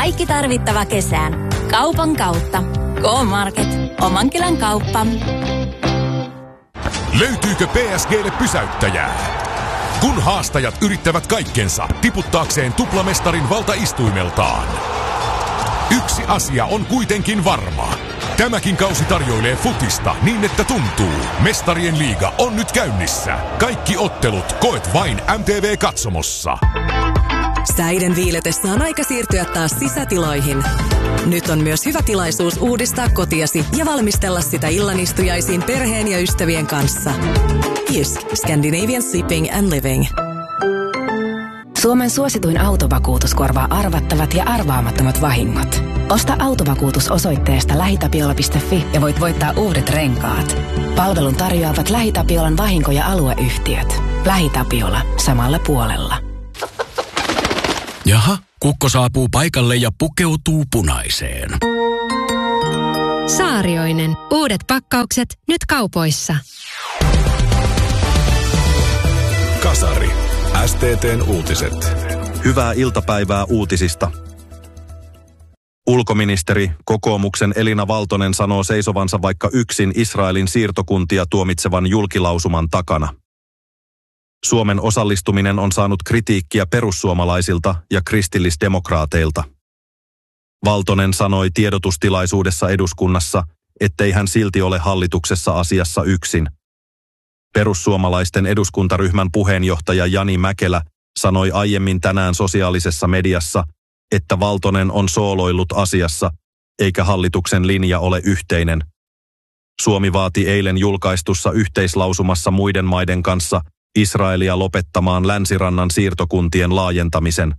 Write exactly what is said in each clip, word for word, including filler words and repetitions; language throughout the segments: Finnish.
Kaikki tarvittava kesään. Kaupan kautta. K-Market. Oman kylän kauppa. Löytyykö P S G:lle pysäyttäjää? Kun haastajat yrittävät kaikkensa tiputtaakseen tuplamestarin valtaistuimeltaan. Yksi asia on kuitenkin varma. Tämäkin kausi tarjoilee futista niin, että tuntuu. Mestarien liiga on nyt käynnissä. Kaikki ottelut koet vain M T V-katsomossa. Säiden viiletessä on aika siirtyä taas sisätiloihin. Nyt on myös hyvä tilaisuus uudistaa kotiasi ja valmistella sitä illanistujaisiin perheen ja ystävien kanssa. Jysk, Scandinavian Sleeping and Living. Suomen suosituin autovakuutus korvaa arvattavat ja arvaamattomat vahingot. Osta autovakuutus osoitteesta lähitapiola piste fi ja voit voittaa uudet renkaat. Palvelun tarjoavat LähiTapiolan vahinko- ja alueyhtiöt. LähiTapiola. Samalla puolella. Jaha, kukko saapuu paikalle ja pukeutuu punaiseen. Saarioinen. Uudet pakkaukset nyt kaupoissa. Kasari. S T T:n uutiset. Hyvää iltapäivää uutisista. Ulkoministeri, kokoomuksen Elina Valtonen sanoo seisovansa vaikka yksin Israelin siirtokuntia tuomitsevan julkilausuman takana. Suomen osallistuminen on saanut kritiikkiä perussuomalaisilta ja kristillisdemokraateilta. Valtonen sanoi tiedotustilaisuudessa eduskunnassa, ettei hän silti ole hallituksessa asiassa yksin. Perussuomalaisten eduskuntaryhmän puheenjohtaja Jani Mäkelä sanoi aiemmin tänään sosiaalisessa mediassa, että Valtonen on sooloillut asiassa, eikä hallituksen linja ole yhteinen. Suomi vaati eilen julkaistussa yhteislausumassa muiden maiden kanssa Israelia lopettamaan länsirannan siirtokuntien laajentamisen.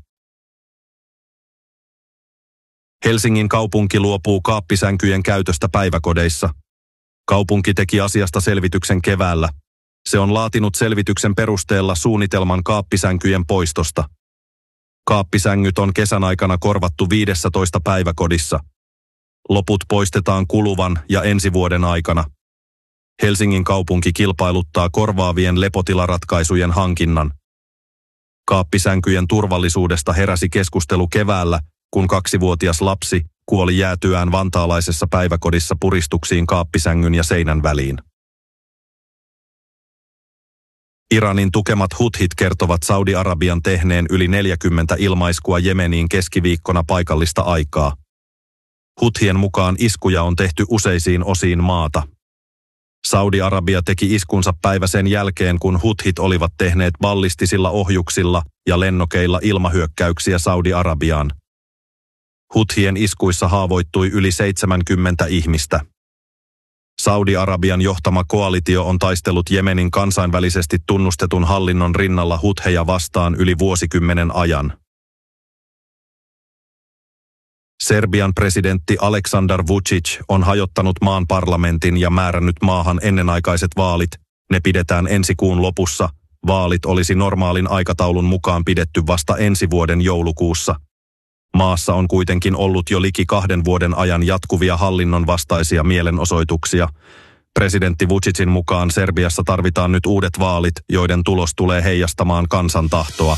Helsingin kaupunki luopuu kaappisänkyjen käytöstä päiväkodeissa. Kaupunki teki asiasta selvityksen keväällä. Se on laatinut selvityksen perusteella suunnitelman kaappisänkyjen poistosta. Kaappisängyt on kesän aikana korvattu viidessätoista päiväkodissa. Loput poistetaan kuluvan ja ensi vuoden aikana. Helsingin kaupunki kilpailuttaa korvaavien lepotilaratkaisujen hankinnan. Kaappisänkyjen turvallisuudesta heräsi keskustelu keväällä, kun kaksivuotias lapsi kuoli jäätyään vantaalaisessa päiväkodissa puristuksiin kaappisängyn ja seinän väliin. Iranin tukemat huthit kertovat Saudi-Arabian tehneen yli neljäkymmentä ilmaiskua Jemeniin keskiviikkona paikallista aikaa. Huthien mukaan iskuja on tehty useisiin osiin maata. Saudi-Arabia teki iskunsa päivä sen jälkeen, kun huthit olivat tehneet ballistisilla ohjuksilla ja lennokeilla ilmahyökkäyksiä Saudi-Arabiaan. Huthien iskuissa haavoittui yli seitsemänkymmentä ihmistä. Saudi-Arabian johtama koalitio on taistellut Jemenin kansainvälisesti tunnustetun hallinnon rinnalla hutheja vastaan yli vuosikymmenen ajan. Serbian presidentti Aleksandar Vučić on hajottanut maan parlamentin ja määrännyt maahan ennenaikaiset vaalit. Ne pidetään ensi kuun lopussa. Vaalit olisi normaalin aikataulun mukaan pidetty vasta ensi vuoden joulukuussa. Maassa on kuitenkin ollut jo liki kahden vuoden ajan jatkuvia hallinnon vastaisia mielenosoituksia. Presidentti Vučićin mukaan Serbiassa tarvitaan nyt uudet vaalit, joiden tulos tulee heijastamaan kansan tahtoa.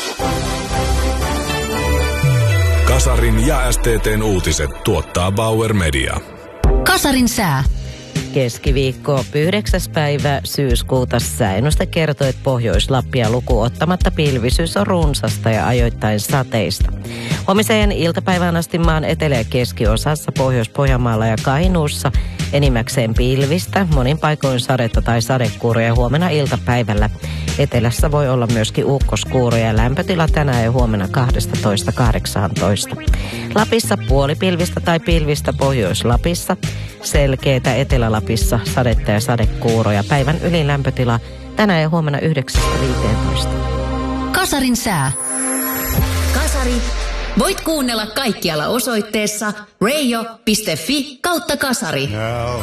Kasarin ja S T T:n uutiset tuottaa Bauer Media. Kasarin sää. Keskiviikko yhdeksäs päivä syyskuuta sääennuste kertoo, että Pohjois-Lappia lukuun ottamatta pilvisyys on runsasta ja ajoittain sateista. Huomiseen iltapäivään asti maan etelä- ja keskiosassa Pohjois-Pohjanmaalla ja Kainuussa enimmäkseen pilvistä, monin paikoin sadetta tai sadekuuroja huomenna iltapäivällä. Etelässä voi olla myöskin ukkoskuuroja ja lämpötila tänään ja huomenna kaksitoista kahdeksantoista. Lapissa puolipilvistä tai pilvistä Pohjois-Lapissa, selkeitä Etelä-Lapissa sadetta ja sadekuuroja. Päivän ylin lämpötila tänään ja huomenna yhdeksästä viiteentoista. Kasarin sää. Kasari. Voit kuunnella kaikkialla osoitteessa radio piste fi kautta kasari. Now